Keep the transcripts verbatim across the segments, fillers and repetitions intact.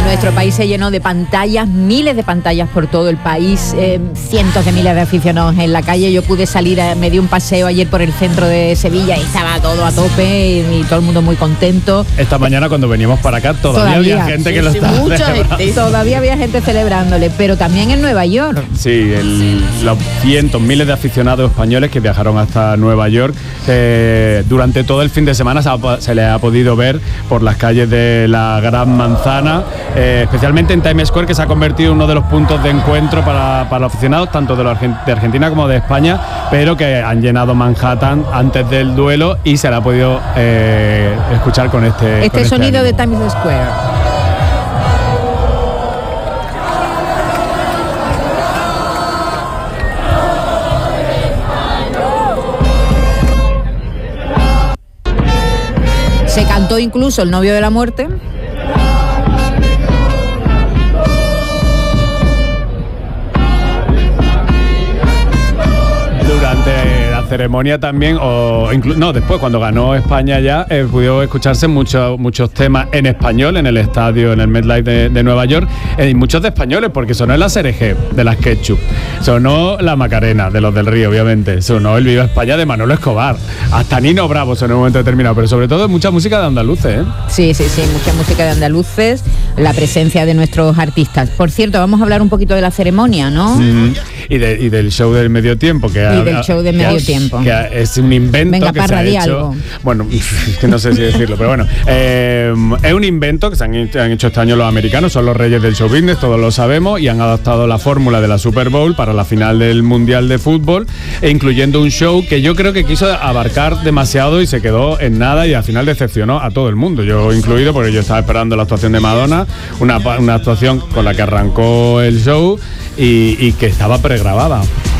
nuestro país se llenó de pantallas, miles de pantallas por todo el país, eh, cientos de miles de aficionados en la calle. Yo pude salir, a, me di un paseo ayer por el centro de Sevilla y estaba todo a tope y, y todo el mundo muy contento. Esta mañana cuando veníamos para acá todavía, todavía había gente sí, que lo sí, estaba mucha gente. Todavía había gente celebrándole, pero también en Nueva York. Sí, el, los cientos, miles de aficionados españoles que viajaron hasta Nueva York. Eh, durante todo el fin de semana se, ha, se les ha podido ver por las calles de la Gran Manzana, eh, especialmente en Times Square, que se ha convertido en uno de los puntos de encuentro para, para los aficionados, tanto de, los, de Argentina como de España, pero que han llenado Manhattan antes del duelo y se le ha podido eh, escuchar con este Este con sonido este de Times Square. Se cantó incluso El novio de la muerte. Durante la ceremonia también, o incluso no, después cuando ganó España ya, eh, pudo escucharse muchos muchos temas en español en el estadio, en el MetLife de, de Nueva York, eh, y muchos de españoles, porque sonó el A S R G de las Ketchup, sonó la Macarena de los del Río, obviamente, sonó el Viva España de Manolo Escobar, hasta Nino Bravo sonó en un momento determinado, pero sobre todo mucha música de andaluces, ¿eh? Sí, sí, sí, mucha música de andaluces, la presencia de nuestros artistas. Por cierto, vamos a hablar un poquito de la ceremonia, ¿no? Mm-hmm. Y, de, y del show del medio tiempo, que, y ha, del show de medio que, tiempo. que es un invento. Venga, que se ha hecho. Algo. Bueno, que no sé si decirlo, pero bueno, eh, es un invento que se han, han hecho este año los americanos, son los reyes del show business, todos lo sabemos, y han adaptado la fórmula de la Super Bowl para la final del Mundial de Fútbol, e incluyendo un show que yo creo que quiso abarcar demasiado y se quedó en nada, y al final decepcionó a todo el mundo, yo incluido, porque yo estaba esperando la actuación de Madonna, una, una actuación con la que arrancó el show y, y que estaba pregrabada.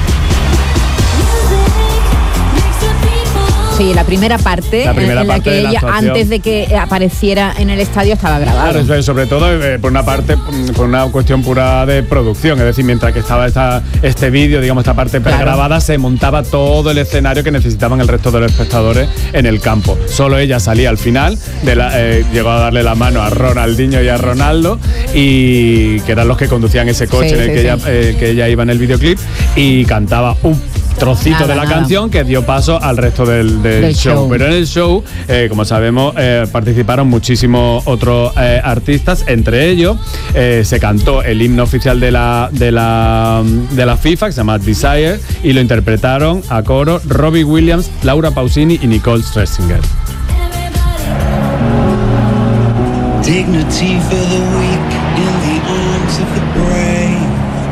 Sí, la primera parte, la primera en la parte que de ella, la antes de que apareciera en el estadio, estaba grabada. Claro, sobre todo eh, por una parte, por una cuestión pura de producción, es decir, mientras que estaba esta, este vídeo, digamos, esta parte pregrabada, claro, se montaba todo el escenario que necesitaban el resto de los espectadores en el campo. Solo ella salía al final, de la, eh, llegó a darle la mano a Ronaldinho y a Ronaldo, y que eran los que conducían ese coche sí, en el sí, que, sí. Ella, eh, que ella iba en el videoclip, y cantaba un trocito nada, de la nada. canción que dio paso al resto del, del, del show. show. Pero en el show, eh, como sabemos, eh, participaron muchísimos otros eh, artistas. Entre ellos eh, se cantó el himno oficial de la, de, la, de la FIFA, que se llama Desire, y lo interpretaron a coro Robbie Williams, Laura Pausini y Nicole Scherzinger. Dignity for the weak in the arms of the brave.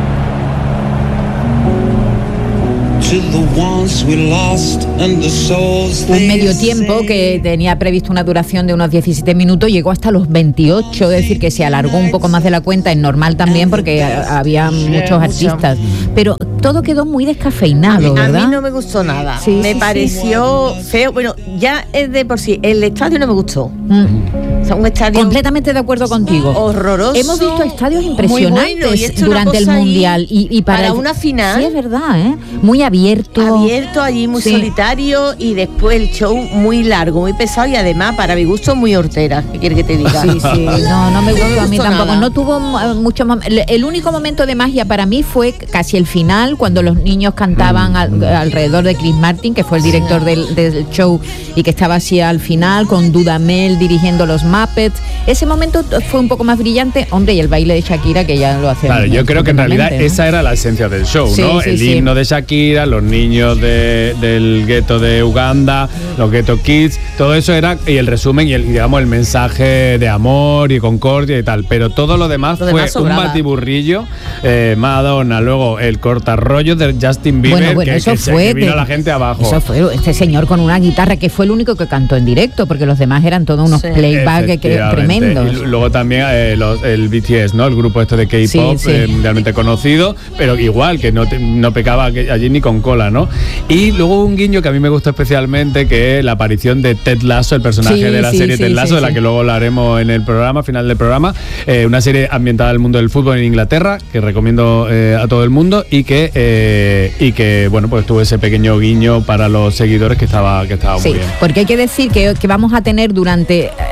Un medio tiempo que tenía previsto una duración de unos diecisiete minutos llegó hasta los veintiocho, es decir, que se alargó un poco más de la cuenta, es normal también porque había muchos artistas, pero todo quedó muy descafeinado, a mí, ¿verdad? A mí no me gustó nada, sí, me sí, pareció sí. feo, bueno, ya es de por sí, el estadio no me gustó. Mm. O sea, un estadio completamente de acuerdo contigo. Horroroso. Hemos visto estadios impresionantes bueno, durante el Mundial y, y para, para el, una final. Sí, es verdad, ¿eh? Muy abierto. Abierto, allí muy sí. solitario, y después el show muy largo, muy pesado, y además, para mi gusto, muy hortera. ¿Qué quieres que te diga? Sí, sí. No, no me gustó, no me a mí tampoco. Nada. No tuvo mucho mom- el único momento de magia para mí fue casi el final, cuando los niños cantaban mm. al, alrededor de Chris Martin, que fue el director sí. del, del show, y que estaba así al final, con Dudamel dirigiendo los Muppets. Ese momento fue un poco más brillante, hombre, y el baile de Shakira, que ya lo hace. Claro, yo creo que en realidad ¿no? esa era la esencia del show, sí, ¿no? Sí, el sí. himno de Shakira, los niños de, del gueto de Uganda, los Ghetto Kids, todo eso era, y el resumen, y el, digamos, el mensaje de amor y concordia y tal, pero todo lo demás lo fue demás un batiburrillo, eh, Madonna, luego el cortarrollos de Justin Bieber, bueno, bueno, que, eso que, fue, que vino que, la gente abajo. Eso fue este señor con una guitarra, que fue el único que cantó en directo, porque los demás eran todos unos sí. playback que, que tremendos. Y luego también eh, los, el B T S, ¿no? El grupo este de K-pop, sí, sí. eh, mundialmente conocido, pero igual, que no, te, no pecaba allí ni con cola, ¿no? Y luego un guiño que a mí me gustó especialmente, que es la aparición de Ted Lasso, el personaje sí, de la sí, serie sí, Ted Lasso, sí, de la sí. que luego hablaremos en el programa, final del programa, eh, una serie ambientada en el mundo del fútbol en Inglaterra, que recomiendo eh, a todo el mundo, y que eh, y que bueno, pues tuvo ese pequeño guiño para los seguidores que estaba, que estaba sí, muy bien. Porque hay que decir que, que vamos a tener durante eh, esta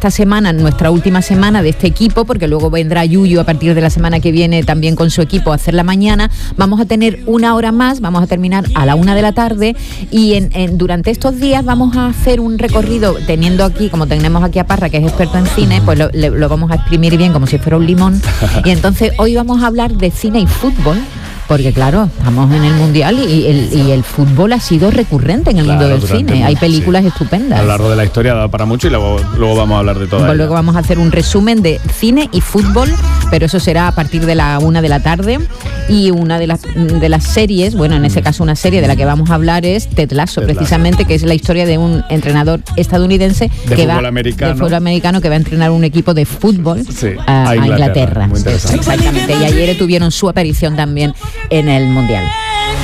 esta semana, nuestra última semana de este equipo, porque luego vendrá Yuyu a partir de la semana que viene también con su equipo a hacer la mañana. Vamos a tener una hora más, vamos a terminar a la una de la tarde y en, en, durante estos días vamos a hacer un recorrido, teniendo aquí, como tenemos aquí a Parra, que es experto en cine, pues lo, le, lo vamos a exprimir bien como si fuera un limón. Y entonces hoy vamos a hablar de cine y fútbol. Porque claro, estamos en el Mundial y el, y el fútbol ha sido recurrente en el claro, mundo del cine. Hay películas sí. estupendas. A lo largo de la historia ha dado para mucho y luego, luego vamos a hablar de todo. Pues luego vamos a hacer un resumen de cine y fútbol, pero eso será a partir de la una de la tarde. Y una de las de las series, bueno, en ese caso una serie de la que vamos a hablar es Ted Lasso, Ted Lasso. precisamente, que es la historia de un entrenador estadounidense de que fútbol va americano. de fútbol americano que va a entrenar un equipo de fútbol sí, a, a Inglaterra. Inglaterra. Muy interesante. Exactamente. Y ayer tuvieron su aparición también en el Mundial.